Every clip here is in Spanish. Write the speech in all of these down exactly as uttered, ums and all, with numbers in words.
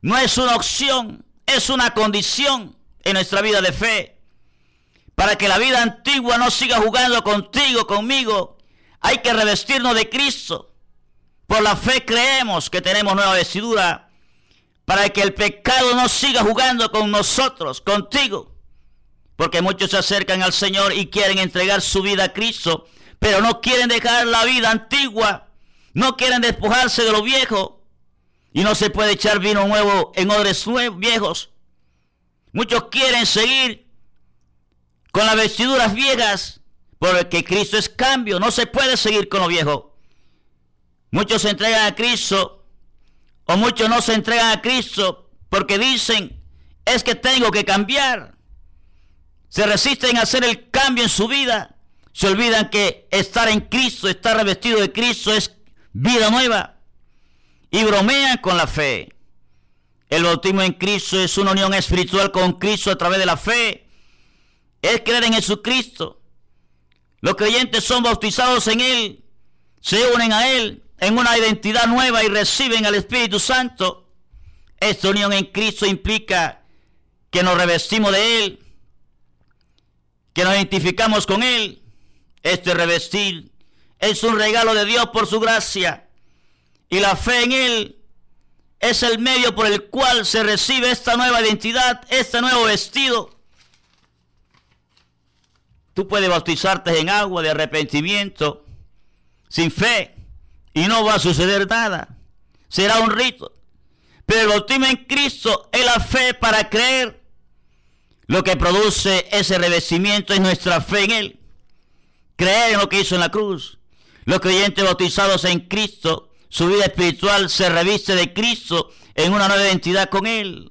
no es una opción, es una condición en nuestra vida de fe. Para que la vida antigua no siga jugando contigo, conmigo, hay que revestirnos de Cristo. Por la fe creemos que tenemos nueva vestidura, para que el pecado no siga jugando con nosotros, contigo. Porque muchos se acercan al Señor y quieren entregar su vida a Cristo, pero no quieren dejar la vida antigua, no quieren despojarse de lo viejo, y no se puede echar vino nuevo en odres viejos. Muchos quieren seguir con las vestiduras viejas, porque Cristo es cambio, no se puede seguir con lo viejo. Muchos se entregan a Cristo, o muchos no se entregan a Cristo, porque dicen, es que tengo que cambiar. Se resisten a hacer el cambio en su vida, se olvidan que estar en Cristo, estar revestido de Cristo es vida nueva, y bromean con la fe. El bautismo en Cristo es una unión espiritual con Cristo a través de la fe, es creer en Jesucristo. Los creyentes son bautizados en Él, se unen a Él en una identidad nueva y reciben al Espíritu Santo. Esta unión en Cristo implica que nos revestimos de Él, que nos identificamos con Él. Este revestir es un regalo de Dios por su gracia, y la fe en Él es el medio por el cual se recibe esta nueva identidad, este nuevo vestido. Tú puedes bautizarte en agua de arrepentimiento sin fe y no va a suceder nada. Será un rito. Pero el bautismo en Cristo es la fe para creer. Lo que produce ese revestimiento es nuestra fe en Él. Creer en lo que hizo en la cruz. Los creyentes bautizados en Cristo, su vida espiritual se reviste de Cristo en una nueva identidad con Él.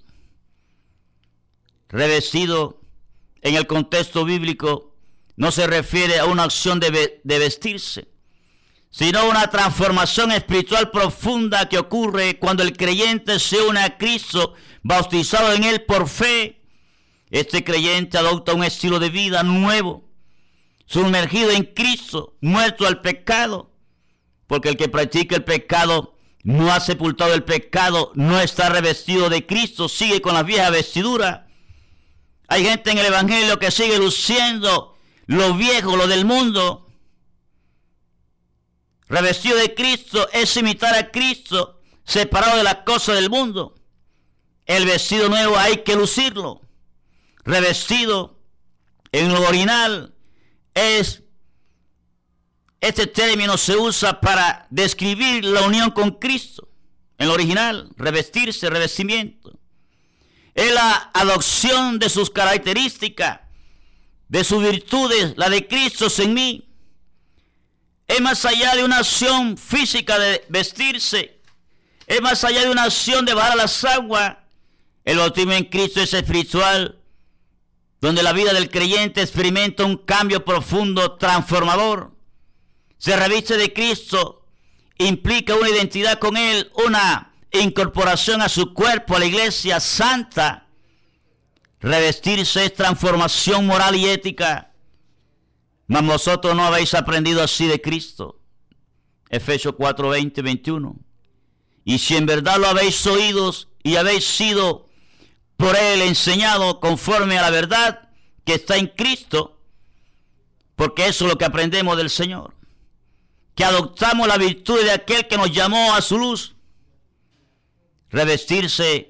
Revestido en el contexto bíblico no se refiere a una acción de, ve de vestirse, sino a una transformación espiritual profunda que ocurre cuando el creyente se une a Cristo, bautizado en Él por fe. Este creyente adopta un estilo de vida nuevo, sumergido en Cristo, muerto al pecado, porque el que practica el pecado no ha sepultado el pecado, no está revestido de Cristo, sigue con la vieja vestidura. Hay gente en el evangelio que sigue luciendo lo viejo, lo del mundo. Revestido de Cristo es imitar a Cristo, separado de las cosas del mundo. El vestido nuevo hay que lucirlo. Revestido en lo original es, este término se usa para describir la unión con Cristo. En lo original, revestirse, revestimiento. Es la adopción de sus características, de sus virtudes, la de Cristo en mí. Es más allá de una acción física de vestirse, es más allá de una acción de bajar las aguas. El bautismo en Cristo es espiritual, donde la vida del creyente experimenta un cambio profundo, transformador. Se reviste de Cristo, implica una identidad con Él, una incorporación a su cuerpo, a la iglesia santa. Revestirse es transformación moral y ética. Mas vosotros no habéis aprendido así de Cristo. Efesios cuatro, veinte, veintiuno. Y si en verdad lo habéis oído y habéis sido por Él enseñado conforme a la verdad que está en Cristo, porque eso es lo que aprendemos del Señor, que adoptamos la virtud de aquel que nos llamó a su luz. Revestirse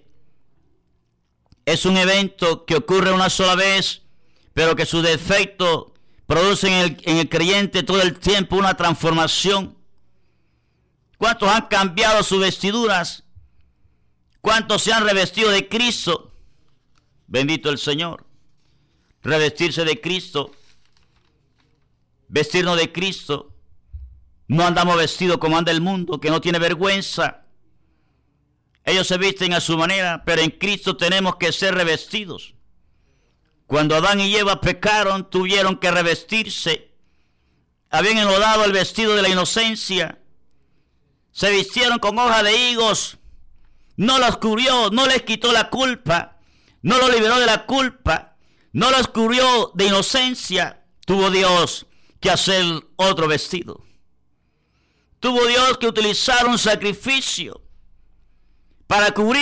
es un evento que ocurre una sola vez, pero que sus defectos producen en el, en el creyente todo el tiempo una transformación. ¿Cuántos han cambiado sus vestiduras? ¿Cuántos se han revestido de Cristo? Bendito el Señor. Revestirse de Cristo, vestirnos de Cristo. No andamos vestidos como anda el mundo, que no tiene vergüenza. Ellos se visten a su manera, pero en Cristo tenemos que ser revestidos. Cuando Adán y Eva pecaron, tuvieron que revestirse. Habían enlodado el vestido de la inocencia. Se vistieron con hojas de higos. No los cubrió, no les quitó la culpa. No los liberó de la culpa. No los cubrió de inocencia. Tuvo Dios que hacer otro vestido. Tuvo Dios que utilizar un sacrificio para cubrir